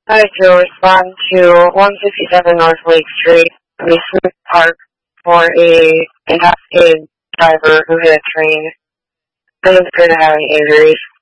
Hi, to respond to 157 North Lake Street, Amusement Park, for a half-aid driver who hit a train. I don't appear to have any injuries.